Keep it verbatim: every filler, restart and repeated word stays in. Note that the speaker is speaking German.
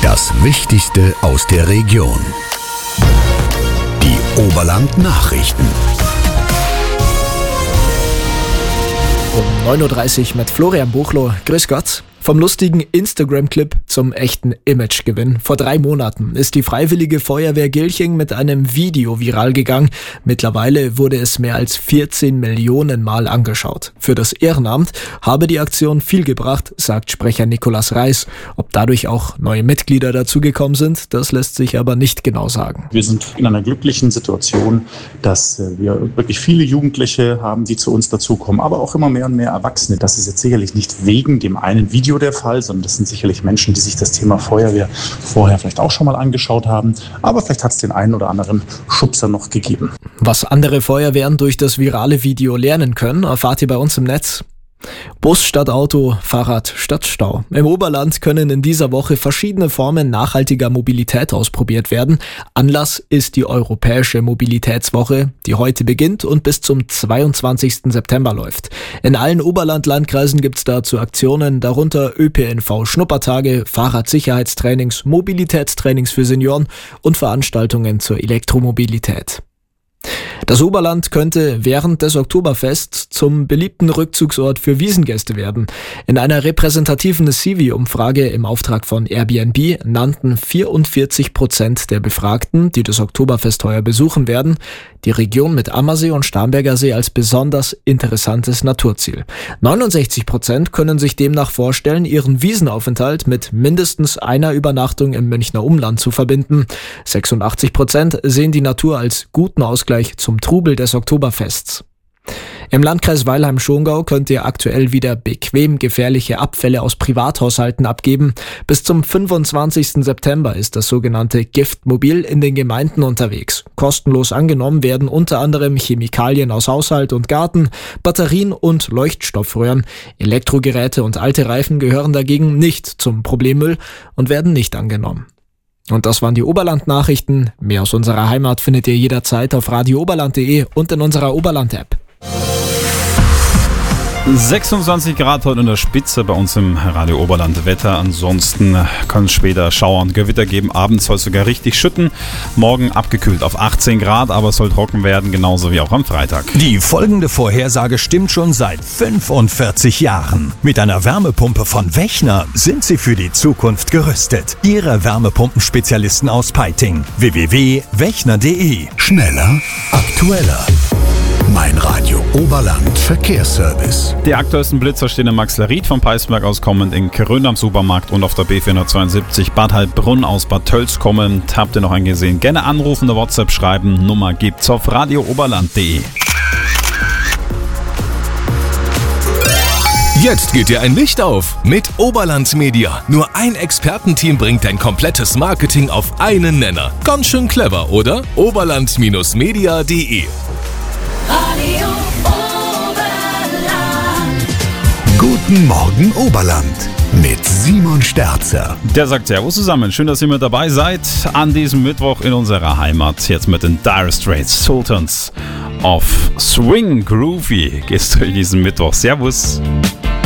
Das Wichtigste aus der Region. Die Oberland-Nachrichten. Um neun Uhr dreißig mit Florian Buchloh. Grüß Gott. Vom lustigen Instagram-Clip zum echten Imagegewinn. Vor drei Monaten ist die Freiwillige Feuerwehr Gilching mit einem Video viral gegangen. Mittlerweile wurde es mehr als vierzehn Millionen Mal angeschaut. Für das Ehrenamt habe die Aktion viel gebracht, sagt Sprecher Nikolaus Reis. Ob dadurch auch neue Mitglieder dazugekommen sind, das lässt sich aber nicht genau sagen. Wir sind in einer glücklichen Situation, dass wir wirklich viele Jugendliche haben, die zu uns dazukommen, aber auch immer mehr und mehr Erwachsene. Das ist jetzt sicherlich nicht wegen dem einen Video der Fall, sondern das sind sicherlich Menschen, die sich das Thema Feuerwehr vorher vielleicht auch schon mal angeschaut haben. Aber vielleicht hat es den einen oder anderen Schubser noch gegeben. Was andere Feuerwehren durch das virale Video lernen können, erfahrt ihr bei uns im Netz. Bus statt Auto, Fahrrad statt Stau. Im Oberland können in dieser Woche verschiedene Formen nachhaltiger Mobilität ausprobiert werden. Anlass ist die Europäische Mobilitätswoche, die heute beginnt und bis zum zweiundzwanzigsten September läuft. In allen Oberland-Landkreisen gibt es dazu Aktionen, darunter Ö P N V-Schnuppertage, Fahrradsicherheitstrainings, Mobilitätstrainings für Senioren und Veranstaltungen zur Elektromobilität. Das Oberland könnte während des Oktoberfests zum beliebten Rückzugsort für Wiesngäste werden. In einer repräsentativen C V-Umfrage im Auftrag von Airbnb nannten vierundvierzig Prozent der Befragten, die das Oktoberfest heuer besuchen werden, die Region mit Ammersee und Starnberger See als besonders interessantes Naturziel. neunundsechzig Prozent können sich demnach vorstellen, ihren Wiesenaufenthalt mit mindestens einer Übernachtung im Münchner Umland zu verbinden. sechsundachtzig Prozent sehen die Natur als guten Ausgleich zum Trubel des Oktoberfests. Im Landkreis Weilheim-Schongau könnt ihr aktuell wieder bequem gefährliche Abfälle aus Privathaushalten abgeben. Bis zum fünfundzwanzigsten September ist das sogenannte Giftmobil in den Gemeinden unterwegs. Kostenlos angenommen werden unter anderem Chemikalien aus Haushalt und Garten, Batterien und Leuchtstoffröhren. Elektrogeräte und alte Reifen gehören dagegen nicht zum Problemmüll und werden nicht angenommen. Und das waren die Oberland-Nachrichten. Mehr aus unserer Heimat findet ihr jederzeit auf radio oberland punkt de und in unserer Oberland-App. sechsundzwanzig Grad heute in der Spitze bei uns im Radio Oberland Wetter. Ansonsten kann es später Schauer und Gewitter geben. Abends soll es sogar richtig schütten. Morgen abgekühlt auf achtzehn Grad, aber es soll trocken werden, genauso wie auch am Freitag. Die folgende Vorhersage stimmt schon seit fünfundvierzig Jahren. Mit einer Wärmepumpe von Wechner sind Sie für die Zukunft gerüstet. Ihre Wärmepumpenspezialisten aus Peiting. w w w punkt wechner punkt de. Schneller, aktueller. Mein Radio Oberland Verkehrsservice. Die aktuellsten Blitzer stehen in Maxleried vom Peisberg aus kommend, in Krön am Supermarkt und auf der B vierhundertzweiundsiebzig Bad Heilbrunn aus Bad Tölz kommend. Habt ihr noch einen gesehen? Gerne anrufen oder WhatsApp schreiben. Nummer gibt's auf radio oberland punkt de. Jetzt geht dir ein Licht auf mit Oberland Media. Nur ein Expertenteam bringt dein komplettes Marketing auf einen Nenner. Ganz schön clever, oder? oberland Media punkt de. Radio Oberland. Guten Morgen Oberland mit Simon Sterzer. Der sagt Servus zusammen. Schön, dass ihr mit dabei seid an diesem Mittwoch in unserer Heimat. Jetzt mit den Dire Straits, Sultans of Swing Groovy. Gehst du diesen Mittwoch. Servus.